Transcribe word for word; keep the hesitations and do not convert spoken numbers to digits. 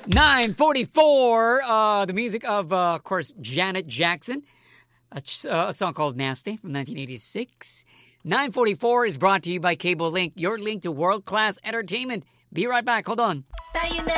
nine forty-four, uh, the music of, uh, of course, Janet Jackson. A, uh, a song called Nasty from nineteen eighty-six. nine forty-four is brought to you by Cable Link, your link to world-class entertainment. Be right back. Hold on.